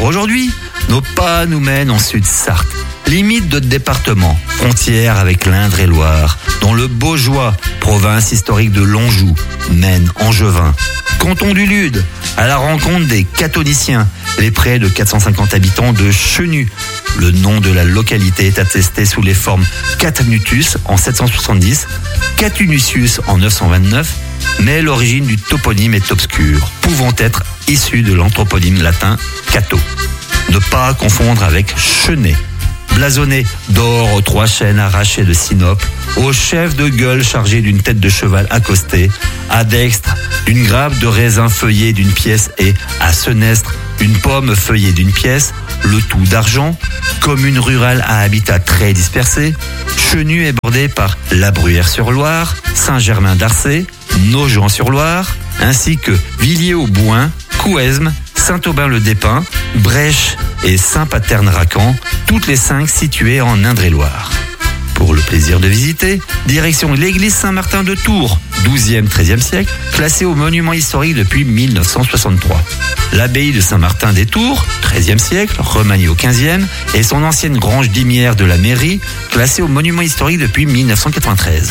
aujourd'hui, nos pas nous mènent en Sud-Sarthe, limite de département, frontière avec l'Indre-et-Loire, dont le Baugeois, province historique de l'Anjou, mène Angevin. Canton du Lude, à la rencontre des Catoniciens, les près de 450 habitants de Chenu. Le nom de la localité est attesté sous les formes Catanutus en 770, Catunusius en 929, mais l'origine du toponyme est obscure, pouvant être issue de l'anthroponyme latin Cato. Ne pas confondre avec Chenet, blasonné d'or aux 3 chaînes arrachées de Sinople, au chef de gueule chargé d'une tête de cheval accostée, à dextre d'une grappe de raisin feuillé d'une pièce et à senestre une pomme feuillée d'une pièce, le tout d'argent. Commune rurale à habitat très dispersé, Chenu est bordé par La Bruyère-sur-Loire, Saint-Germain-d'Arcé, Nogent-sur-Loire, ainsi que Villiers-au-Bouin, Couesme, Saint-Aubin-le-Despins, Brèche et Saint-Paterne-Racan, toutes les 5 situées en Indre-et-Loire. Pour le plaisir de visiter, direction l'église Saint-Martin de Tours, 12e, 13e siècle, classée au monument historique depuis 1963. L'abbaye de Saint-Martin des Tours, 13e siècle, remaniée au 15e, et son ancienne grange dîmière de la mairie, classée au monument historique depuis 1993.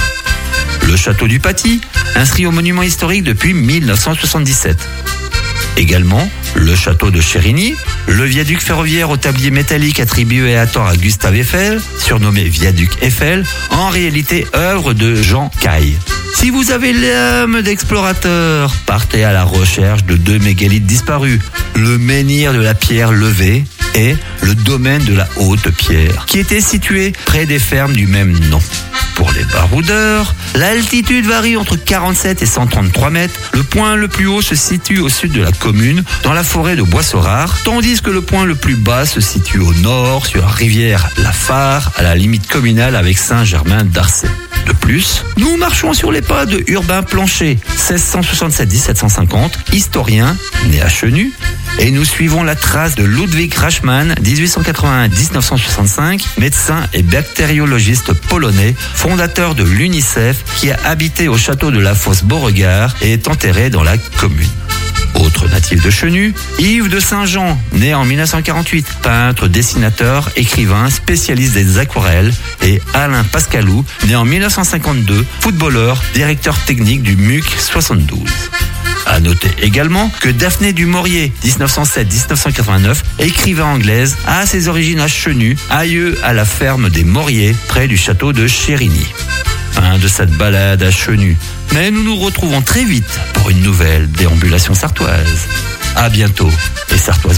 Le château du Paty, inscrit au monument historique depuis 1977. Également, le château de Chérigny, le viaduc ferroviaire au tablier métallique attribué à tort à Gustave Eiffel, surnommé viaduc Eiffel, en réalité œuvre de Jean Caille. Si vous avez l'âme d'explorateur, partez à la recherche de 2 mégalithes disparus, le menhir de la pierre levée et le domaine de la haute pierre, qui était situé près des fermes du même nom. Pour les baroudeurs, l'altitude varie entre 47 et 133 mètres. Le point le plus haut se situe au sud de la commune, dans la forêt de Boissorare, tandis que le point le plus bas se situe au nord, sur la rivière La Fare, à la limite communale avec Saint-Germain-d'Arcé. De plus, nous marchons sur les pas de Urbain Planchet, 1667-1750, historien, né à Chenu, et nous suivons la trace de Ludwig Rachmann, 1881-1965, médecin et bactériologiste polonais, fondateur de l'UNICEF, qui a habité au château de la Fosse-Beauregard et est enterré dans la commune. Autre natif de Chenu, Yves de Saint-Jean, né en 1948, peintre, dessinateur, écrivain, spécialiste des aquarelles, et Alain Pascalou, né en 1952, footballeur, directeur technique du MUC 72. À noter également que Daphné du Maurier, 1907-1989, écrivain anglaise, a ses origines à Chenu, aïeux à la ferme des Mauriers, près du château de Chérigny. Fin de cette balade à Chenu. Mais nous nous retrouvons très vite pour une nouvelle déambulation sartoise. À bientôt, les Sartoises.